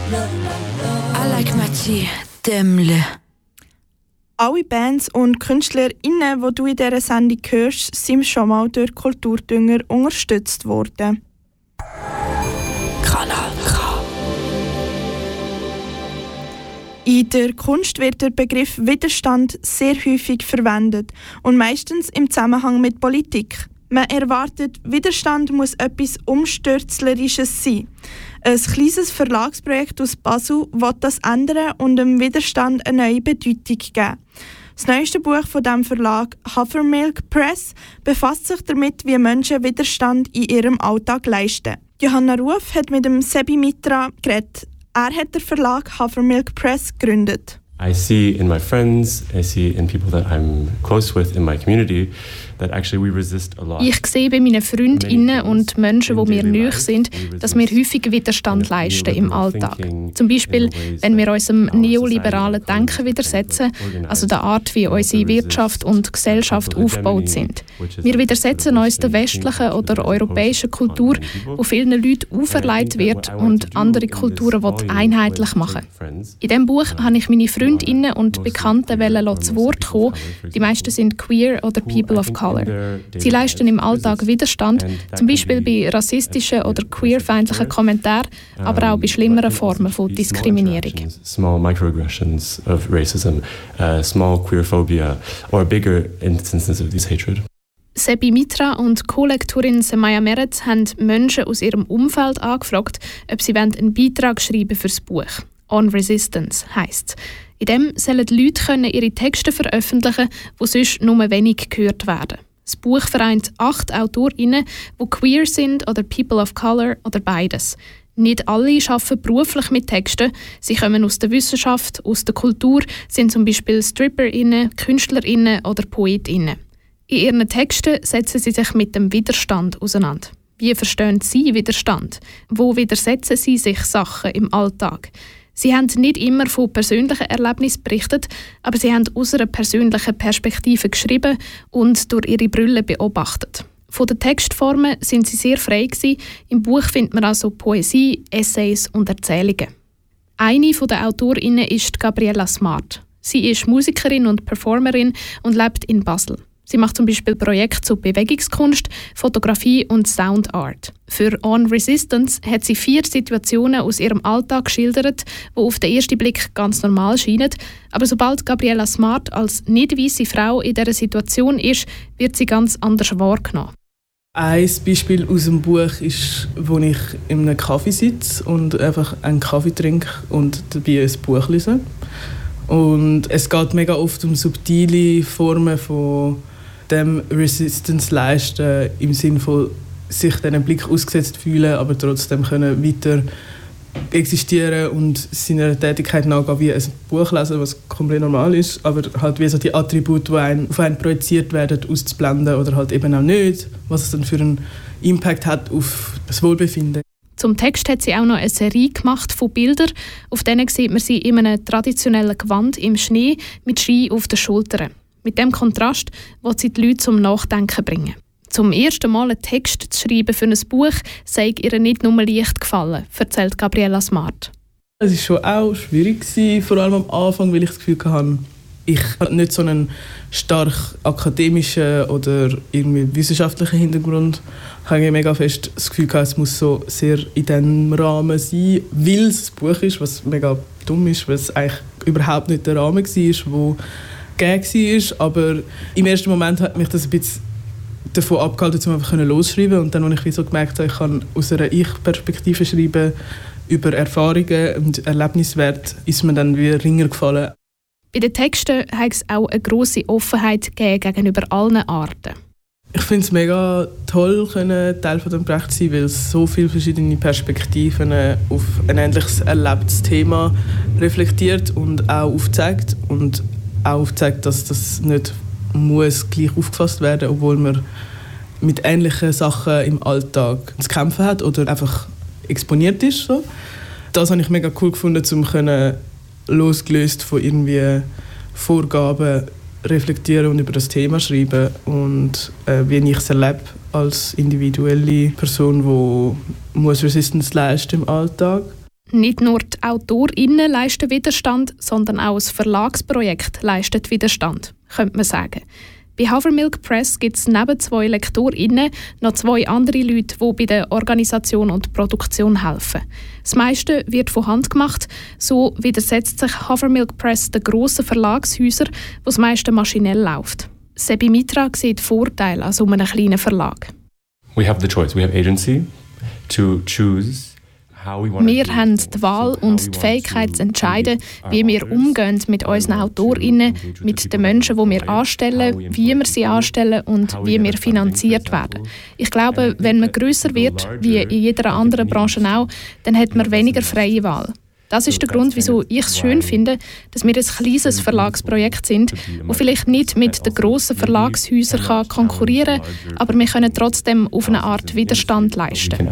I like Machi, Dämmle. Alle Bands und KünstlerInnen, die du in dieser Sendung hörst, sind schon mal durch Kulturdünger unterstützt worden. Kanal K. In der Kunst wird der Begriff Widerstand sehr häufig verwendet und meistens im Zusammenhang mit Politik. Man erwartet, Widerstand muss etwas Umstürzlerisches sein. Ein kleines Verlagsprojekt aus Basel will das ändern und dem Widerstand eine neue Bedeutung geben. Das neueste Buch von diesem Verlag, Hafermilk Press, befasst sich damit, wie Menschen Widerstand in ihrem Alltag leisten. Johanna Ruf hat mit dem Sebi Mitra geredet. Er hat den Verlag Hafermilk Press gegründet. I see in my friends, I see in people that I'm close with in my community, that actually we resist a lot. Ich sehe bei meinen Freundinnen und Menschen, die mir nahe sind, dass wir häufig Widerstand leisten im Alltag. Zum Beispiel, wenn wir unserem neoliberalen Denken widersetzen, also der Art, wie unsere Wirtschaft und Gesellschaft aufgebaut sind. Wir widersetzen uns der westlichen oder europäischen Kultur, die vielen Leuten auferlegt wird und andere Kulturen einheitlich machen. In diesem Buch habe ich meine Freundinnen und Bekannten zu Wort kommen. Die meisten sind queer oder people of color. Sie leisten im Alltag Widerstand, zum Beispiel bei rassistischen oder queerfeindlichen Kommentaren, aber auch bei schlimmeren Formen von Diskriminierung. Small microaggressions of racism, small queerphobia or bigger instances of this hatred. Sebi Mitra und Co-Lektorin Semaya Meret haben Menschen aus ihrem Umfeld angefragt, ob sie einen Beitrag schreiben für das Buch. On Resistance heisst es. In dem sollen die Leute ihre Texte veröffentlichen, die sonst nur wenig gehört werden. Das Buch vereint 8 AutorInnen, die queer sind oder people of color oder beides. Nicht alle arbeiten beruflich mit Texten. Sie kommen aus der Wissenschaft, aus der Kultur, sind zum Beispiel StripperInnen, KünstlerInnen oder PoetInnen. In ihren Texten setzen sie sich mit dem Widerstand auseinander. Wie verstehen sie Widerstand? Wo widersetzen sie sich Sachen im Alltag? Sie haben nicht immer von persönlichen Erlebnissen berichtet, aber sie haben aus einer persönlichen Perspektive geschrieben und durch ihre Brille beobachtet. Von den Textformen sind sie sehr frei gewesen. Im Buch findet man also Poesie, Essays und Erzählungen. Eine der AutorInnen ist Gabriela Smart. Sie ist Musikerin und Performerin und lebt in Basel. Sie macht zum Beispiel Projekte zu Bewegungskunst, Fotografie und Soundart. Für On Resistance hat sie 4 Situationen aus ihrem Alltag geschildert, die auf den ersten Blick ganz normal scheinen. Aber sobald Gabriela Smart als nicht-weisse Frau in dieser Situation ist, wird sie ganz anders wahrgenommen. Ein Beispiel aus dem Buch ist, wo ich in einem Kaffee sitze und einfach einen Kaffee trinke und dabei ein Buch lese. Und es geht mega oft um subtile Formen von dem Resistance leisten, im Sinne von sich diesen Blick ausgesetzt fühlen, aber trotzdem können weiter existieren und seiner Tätigkeit nachgehen wie ein Buch lesen, was komplett normal ist, aber halt wie so die Attribute, die auf einen projiziert werden, auszublenden oder halt eben auch nicht, was es dann für einen Impact hat auf das Wohlbefinden. Zum Text hat sie auch noch eine Serie gemacht von Bildern. Auf denen sieht man sie in einem traditionellen Gewand im Schnee mit Ski auf den Schultern. Mit diesem Kontrast will sie die Leute zum Nachdenken bringen. Zum ersten Mal einen Text zu schreiben für ein Buch sei ihr nicht nur leicht gefallen, erzählt Gabriela Smart. Es war schon auch schwierig, vor allem am Anfang, weil ich das Gefühl hatte, ich habe nicht so einen stark akademischen oder irgendwie wissenschaftlichen Hintergrund. Ich habe mega fest das Gefühl gehabt, es muss so sehr in diesem Rahmen sein, weil es ein Buch ist, was mega dumm ist, weil es eigentlich überhaupt nicht der Rahmen war, wo gegeben war. Aber im ersten Moment hat mich das ein bisschen davon abgehalten, um einfach loszuschreiben. Und dann, als ich so gemerkt habe, ich kann aus einer Ich-Perspektive schreiben über Erfahrungen und Erlebniswerte, ist mir dann wie Ringer gefallen. Bei den Texten hat es auch eine grosse Offenheit gegenüber allen Arten. Ich finde es mega toll, Teil von dem Projekt zu sein, weil es so viele verschiedene Perspektiven auf ein ähnliches erlebtes Thema reflektiert und auch aufzeigt. Und auch aufzeigt, dass das nicht muss gleich aufgefasst werden, obwohl man mit ähnlichen Sachen im Alltag zu kämpfen hat oder einfach exponiert ist. So. Das habe ich mega cool gefunden, um losgelöst von irgendwie Vorgaben reflektieren und über das Thema schreiben und wie ich es erlebe als individuelle Person, die muss Resistance leisten im Alltag. Nicht nur die AutorInnen leisten Widerstand, sondern auch das Verlagsprojekt leistet Widerstand, könnte man sagen. Bei Havermilk Press gibt es neben 2 LektorInnen noch 2 andere Leute, die bei der Organisation und Produktion helfen. Das meiste wird von Hand gemacht, so widersetzt sich Havermilk Press den grossen Verlagshäusern, wo das meiste maschinell läuft. Sebi Mitra sieht Vorteile an so einem kleinen Verlag. We have the choice, we have agency to choose. Wir haben die Wahl und die Fähigkeit zu entscheiden, wie wir umgehen mit unseren AutorInnen, mit den Menschen, die wir anstellen, wie wir sie anstellen und wie wir finanziert werden. Ich glaube, wenn man grösser wird, wie in jeder anderen Branche auch, dann hat man weniger freie Wahl. Das ist der Grund, wieso ich es schön finde, dass wir ein kleines Verlagsprojekt sind, das vielleicht nicht mit den grossen Verlagshäusern konkurrieren kann, aber wir können trotzdem auf eine Art Widerstand leisten.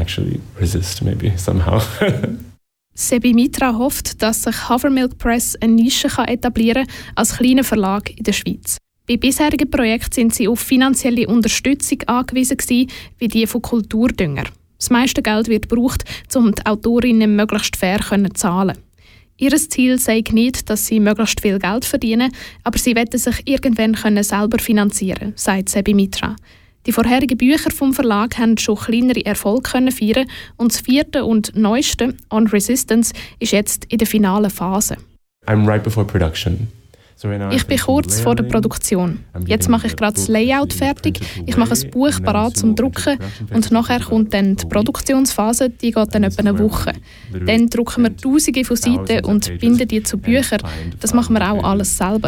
Sebi Mitra hofft, dass sich Havermilk Press eine Nische etablieren kann als kleiner Verlag in der Schweiz. Bei bisherigen Projekten sind sie auf finanzielle Unterstützung angewiesen gewesen, wie die von Kulturdünger. Das meiste Geld wird gebraucht, um die Autorinnen möglichst fair zu zahlen. Ihr Ziel sei nicht, dass sie möglichst viel Geld verdienen, aber sie wollen sich irgendwann selber finanzieren, sagt Sebi Mitra. Die vorherigen Bücher vom Verlag haben schon kleinere Erfolge feiern und das 4. und neueste, On Resistance, ist jetzt in der finalen Phase. I'm right before production. Ich bin kurz vor der Produktion. Jetzt mache ich gerade das Layout fertig, ich mache ein Buch parat zum Drucken und nachher kommt dann die Produktionsphase, die geht dann etwa eine Woche. Dann drucken wir Tausende von Seiten und binden die zu Büchern. Das machen wir auch alles selber.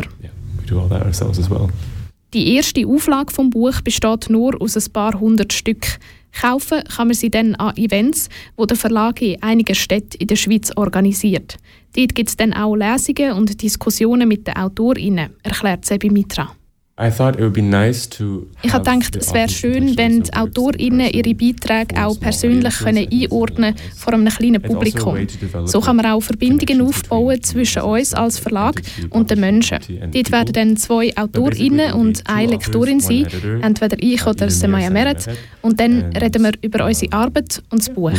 Die erste Auflage vom Buch besteht nur aus ein paar 100 Stück. Kaufen kann man sie dann an Events, die der Verlag in einigen Städten in der Schweiz organisiert. Dort gibt es dann auch Lesungen und Diskussionen mit den AutorInnen, erklärt Sebi Mitra. Ich habe gedacht, es wäre schön, wenn die AutorInnen ihre Beiträge auch persönlich einordnen können vor einem kleinen Publikum. So kann man auch Verbindungen aufbauen zwischen uns als Verlag und den Menschen. Dort werden dann 2 AutorInnen und eine Lektorin sein, entweder ich oder Semaya Meret, und dann reden wir über unsere Arbeit und das Buch.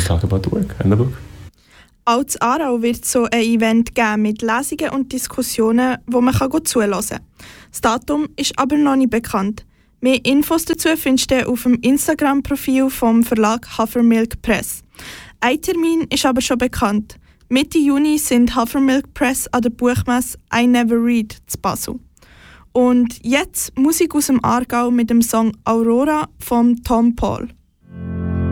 Auch in Aarau wird es so ein Event geben mit Lesungen und Diskussionen, wo man zuhören kann. Das Datum ist aber noch nicht bekannt. Mehr Infos dazu findest du auf dem Instagram-Profil vom Verlag Havermilk Press. Ein Termin ist aber schon bekannt. Mitte Juni sind Havermilk Press an der Buchmesse I Never Read zu Basel. Und jetzt Musik aus dem Aargau mit dem Song Aurora von Tom Paul.